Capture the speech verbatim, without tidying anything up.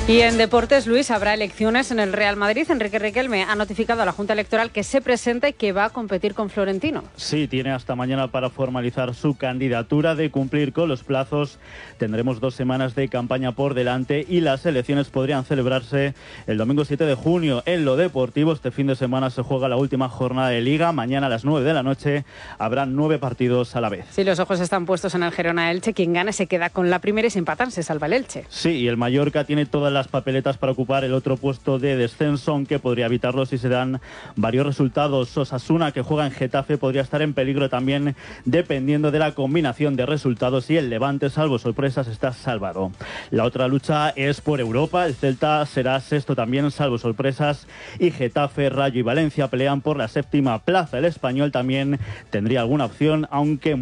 Y en deportes, Luis, habrá elecciones en el Real Madrid. Enrique Riquelme ha notificado a la Junta Electoral que se presenta y que va a competir con Florentino. Sí, tiene hasta mañana para formalizar su candidatura. De cumplir con los plazos, tendremos dos semanas de campaña por delante y las elecciones podrían celebrarse el domingo siete de junio. En lo deportivo, este fin de semana se juega la última jornada de Liga. Mañana a las nueve de la noche habrá nueve partidos a la vez. Sí, los ojos están puestos en el Girona-Elche. Quien gane se queda con la primera y si empatan se salva el Elche. Sí, y el Mallorca tiene todas las papeletas para ocupar el otro puesto de descenso, aunque podría evitarlo si se dan varios resultados. Osasuna, que juega en Getafe, podría estar en peligro también dependiendo de la combinación de resultados, y el Levante, salvo sorpresas, está salvado. La otra lucha es por Europa. El Celta será sexto también, salvo sorpresas, y Getafe, Rayo y Valencia pelean por la séptima plaza. El Español también tendría alguna opción, aunque